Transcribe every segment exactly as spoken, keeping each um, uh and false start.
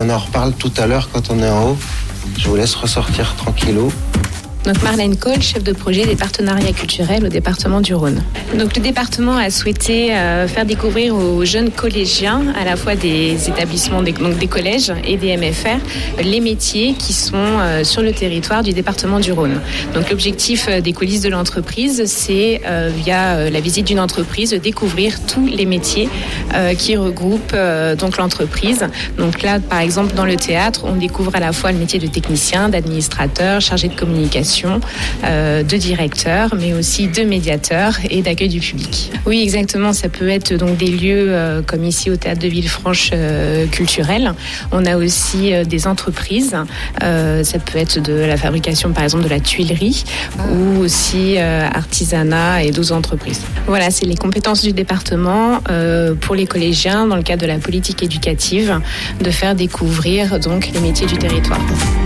On en reparle tout à l'heure quand on est en haut. Je vous laisse ressortir tranquillou. Donc Marlène Cole, chef de projet des partenariats culturels au département du Rhône. Donc le département a souhaité euh, faire découvrir aux jeunes collégiens, à la fois des établissements, des, donc des collèges et des M F R, les métiers qui sont euh, sur le territoire du département du Rhône. Donc l'objectif euh, des coulisses de l'entreprise, c'est euh, via euh, la visite d'une entreprise de découvrir tous les métiers euh, qui regroupent euh, donc l'entreprise. Donc là, par exemple, dans le théâtre, on découvre à la fois le métier de technicien, d'administrateur, chargé de communication, Euh, de directeur, mais aussi de médiateur et d'accueil du public. Oui, exactement. Ça peut être donc des lieux euh, comme ici au Théâtre de Villefranche euh, culturel. On a aussi euh, des entreprises. Euh, ça peut être de la fabrication, par exemple, de la tuilerie ou aussi euh, artisanat et d'autres entreprises. Voilà, c'est les compétences du département euh, pour les collégiens dans le cadre de la politique éducative de faire découvrir donc les métiers du territoire.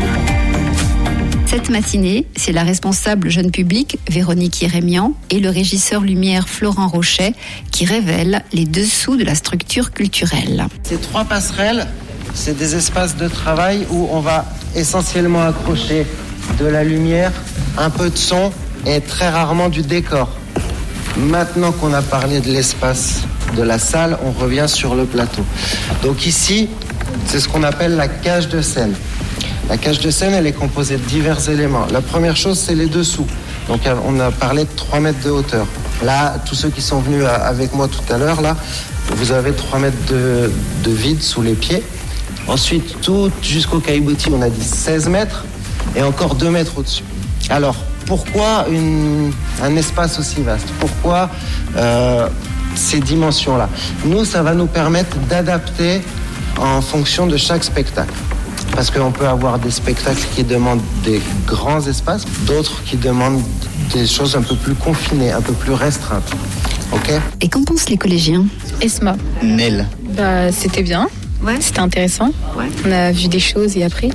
Cette matinée, c'est la responsable jeune public, Véronique Irémian, et le régisseur lumière, Florent Rochet, qui révèlent les dessous de la structure culturelle. Ces trois passerelles, c'est des espaces de travail où on va essentiellement accrocher de la lumière, un peu de son et très rarement du décor. Maintenant qu'on a parlé de l'espace de la salle, on revient sur le plateau. Donc ici, c'est ce qu'on appelle la cage de scène. La cage de scène, elle est composée de divers éléments. La première chose, c'est les dessous. Donc, on a parlé de trois mètres de hauteur. Là, tous ceux qui sont venus avec moi tout à l'heure, là, vous avez trois mètres de, de vide sous les pieds. Ensuite, tout jusqu'au caillebotis, on a dit seize mètres et encore deux mètres au-dessus. Alors, pourquoi une, un espace aussi vaste? Pourquoi euh, ces dimensions-là? Nous, ça va nous permettre d'adapter en fonction de chaque spectacle. Parce qu'on peut avoir des spectacles qui demandent des grands espaces, d'autres qui demandent des choses un peu plus confinées, un peu plus restreintes. Ok ? Et qu'en pensent les collégiens ? Esma. Nel. Bah, c'était bien. Ouais. C'était intéressant. Ouais. On a vu des choses et appris.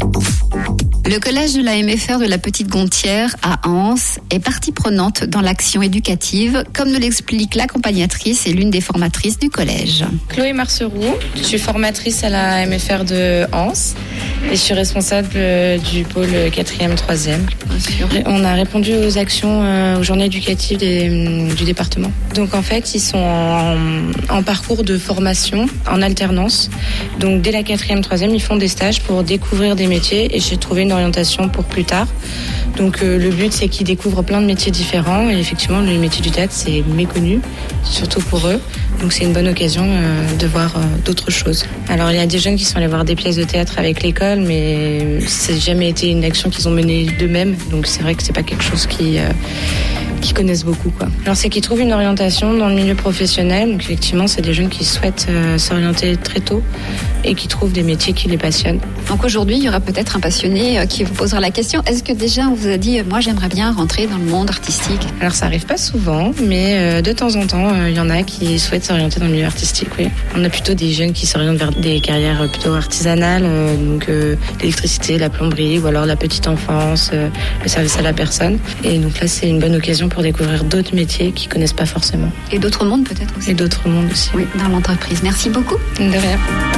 Le collège de la M F R de la Petite Gontière à Anse est partie prenante dans l'action éducative, comme nous l'explique l'accompagnatrice et l'une des formatrices du collège. Chloé Marceroux, je suis formatrice à la M F R de Anse et je suis responsable du pôle quatrième troisième. On a répondu aux actions, euh, aux journées éducatives des, du département. Donc en fait, ils sont en, en parcours de formation, en alternance. Donc dès la quatrième troisième, ils font des stages pour découvrir des métiers et j'ai trouvé une orientation pour plus tard. Donc euh, le but, c'est qu'ils découvrent plein de métiers différents et effectivement, le métier du théâtre, c'est méconnu, surtout pour eux. Donc c'est une bonne occasion euh, de voir euh, d'autres choses. Alors il y a des jeunes qui sont allés voir des pièces de théâtre avec l'école, mais ça n'a jamais été une action qu'ils ont menée d'eux-mêmes. Donc c'est vrai que c'est pas quelque chose qui euh, qui connaissent beaucoup, quoi. Alors c'est qu'ils trouvent une orientation dans le milieu professionnel. Donc effectivement, c'est des jeunes qui souhaitent euh, s'orienter très tôt et qui trouvent des métiers qui les passionnent. Donc aujourd'hui, il y aura peut-être un passionné qui vous posera la question. Est-ce que déjà on vous a dit, moi j'aimerais bien rentrer dans le monde artistique ? Alors ça arrive pas souvent, mais euh, de temps en temps, il euh, y en a qui souhaitent s'orienter dans le milieu artistique, oui. On a plutôt des jeunes qui s'orientent vers des carrières plutôt artisanales, euh, donc euh, l'électricité, la plomberie, ou alors la petite enfance, euh, le service à la personne. Et donc là, c'est une bonne occasion pour découvrir d'autres métiers qu'ils connaissent pas forcément. Et d'autres mondes peut-être aussi. Et d'autres mondes aussi. Oui, dans l'entreprise. Merci beaucoup. De rien.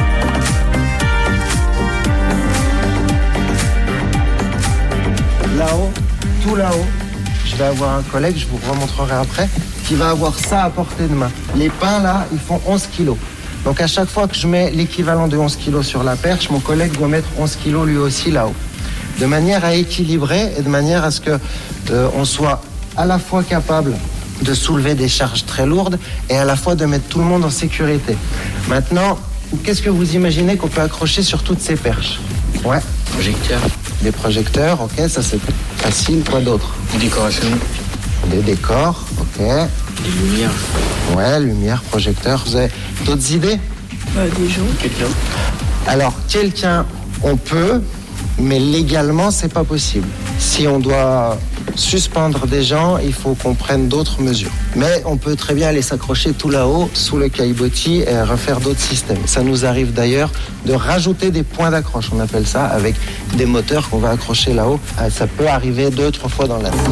Là-haut, tout là-haut, je vais avoir un collègue, je vous remontrerai après, qui va avoir ça à portée de main. Les pains là, ils font onze kilos. Donc à chaque fois que je mets l'équivalent de onze kilos sur la perche, mon collègue doit mettre onze kilos lui aussi là-haut. De manière à équilibrer et de manière à ce que euh, on soit à la fois capable de soulever des charges très lourdes et à la fois de mettre tout le monde en sécurité. Maintenant, qu'est-ce que vous imaginez qu'on peut accrocher sur toutes ces perches ? Ouais. Projecteurs. Des projecteurs, ok, ça c'est facile. Quoi d'autre ? Des décorations. Des décors, ok. Des lumières. Ouais, lumière, projecteur. Vous avez d'autres idées ? euh, Des gens. Quelqu'un. Alors, quelqu'un, on peut, mais légalement, c'est pas possible. Si on doit suspendre des gens, il faut qu'on prenne d'autres mesures. Mais on peut très bien aller s'accrocher tout là-haut, sous le caillebotis, et refaire d'autres systèmes. Ça nous arrive d'ailleurs de rajouter des points d'accroche, on appelle ça, avec des moteurs qu'on va accrocher là-haut. Ça peut arriver deux, trois fois dans l'année.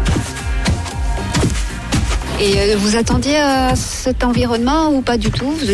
Et vous attendiez à cet environnement ou pas du tout ? Vous